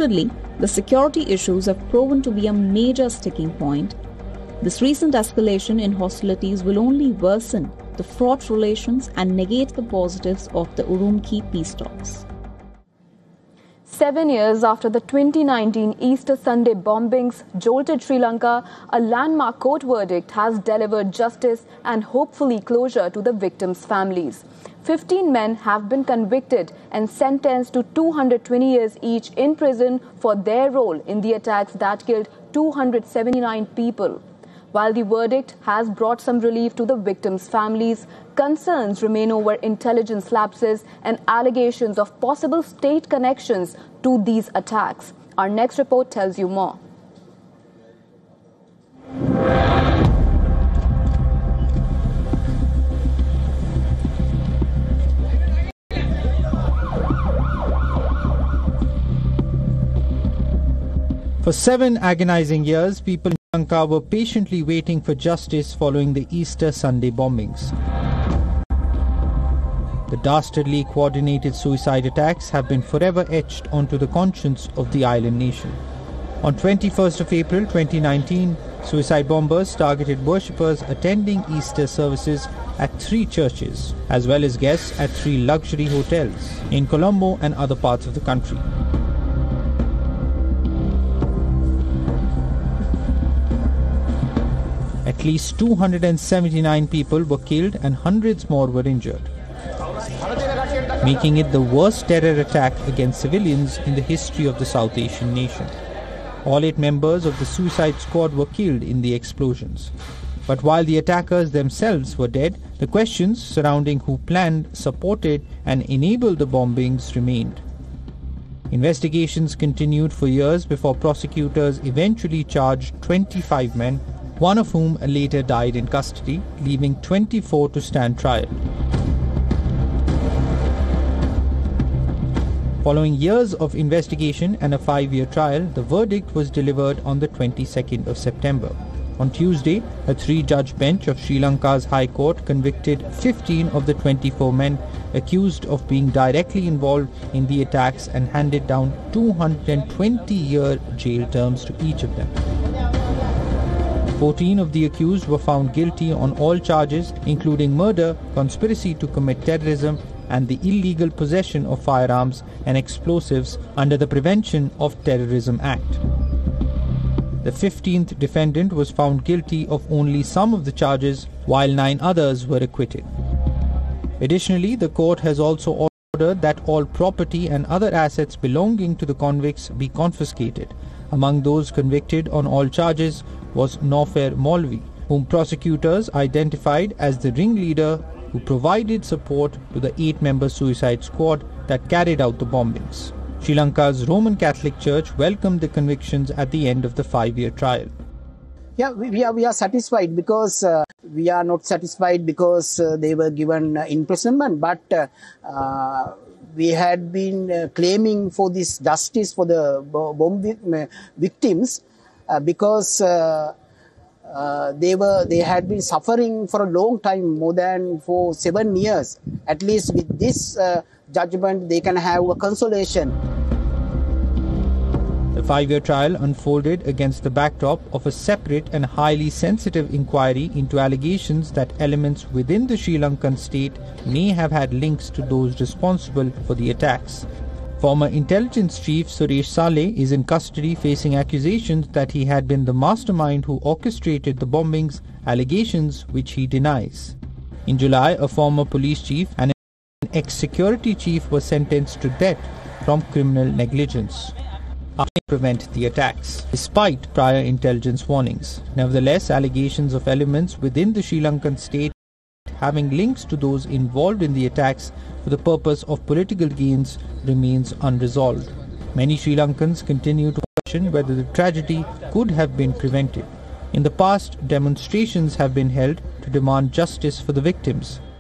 Reportedly, the security issues have proven to be a major sticking point. This recent escalation in hostilities will only worsen the fraught relations and negate the positives of the Urumqi peace talks. 7 years after the 2019 Easter Sunday bombings jolted Sri Lanka, a landmark court verdict has delivered justice and hopefully closure to the victims' families. 15 men have been convicted and sentenced to 220 years each in prison for their role in the attacks that killed 279 people. While the verdict has brought some relief to the victims' families, concerns remain over intelligence lapses and allegations of possible state connections to these attacks. Our next report tells you more. For 7 agonizing years, people in Sri Lanka were patiently waiting for justice following the Easter Sunday bombings. The dastardly coordinated suicide attacks have been forever etched onto the conscience of the island nation. On 21st of April 2019, suicide bombers targeted worshippers attending Easter services at 3 churches, as well as guests at 3 luxury hotels in Colombo and other parts of the country. At least 279 people were killed and hundreds more were injured, making it the worst terror attack against civilians in the history of the South Asian nation. All 8 members of the suicide squad were killed in the explosions. But while the attackers themselves were dead, the questions surrounding who planned, supported and enabled the bombings remained. Investigations continued for years before prosecutors eventually charged 25 men, one of whom later died in custody, leaving 24 to stand trial. Following years of investigation and a 5-year trial, the verdict was delivered on the 22nd of September. On Tuesday, a 3-judge bench of Sri Lanka's High Court convicted 15 of the 24 men accused of being directly involved in the attacks and handed down 220-year jail terms to each of them. 14 of the accused were found guilty on all charges, including murder, conspiracy to commit terrorism, and the illegal possession of firearms and explosives under the Prevention of Terrorism Act. The 15th defendant was found guilty of only some of the charges, while 9 others were acquitted. Additionally, the court has also ordered that all property and other assets belonging to the convicts be confiscated. Among those convicted on all charges was Naufer Maulvi, whom prosecutors identified as the ringleader who provided support to the 8-member suicide squad that carried out the bombings. Sri Lanka's Roman Catholic Church welcomed the convictions at the end of the 5-year trial. Yeah, we are satisfied because we are not satisfied because they were given imprisonment, but we had been claiming for this justice for the bomb victims because they had been suffering for a long time, more than for 7 years. At least with this judgment, they can have a consolation. The 5-year trial unfolded against the backdrop of a separate and highly sensitive inquiry into allegations that elements within the Sri Lankan state may have had links to those responsible for the attacks. Former intelligence chief Suresh Saleh is in custody facing accusations that he had been the mastermind who orchestrated the bombings, allegations which he denies. In July, a former police chief and an ex-security chief were sentenced to death from criminal negligence to prevent the attacks, despite prior intelligence warnings. Nevertheless, allegations of elements within the Sri Lankan state having links to those involved in the attacks for the purpose of political gains remains unresolved. Many Sri Lankans continue to question whether the tragedy could have been prevented. In the past, demonstrations have been held to demand justice for the victims.